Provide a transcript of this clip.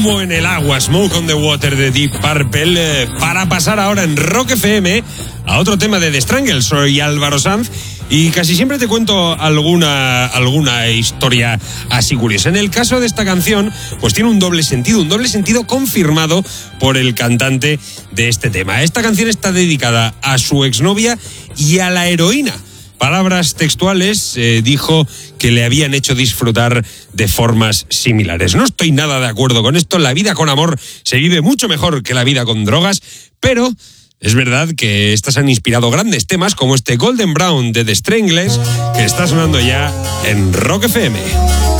Humo en el agua, Smoke on the Water de Deep Purple, para pasar ahora en Rock FM a otro tema de The Stranglers. Soy Álvaro Sanz y casi siempre te cuento alguna historia así curiosa. En el caso de esta canción, pues tiene un doble sentido confirmado por el cantante de este tema. Esta canción está dedicada a su exnovia y a la heroína. Palabras textuales, dijo que le habían hecho disfrutar de formas similares. No estoy nada de acuerdo con esto. La vida con amor se vive mucho mejor que la vida con drogas, pero es verdad que estas han inspirado grandes temas como este Golden Brown de The Stranglers, que está sonando ya en Rock FM.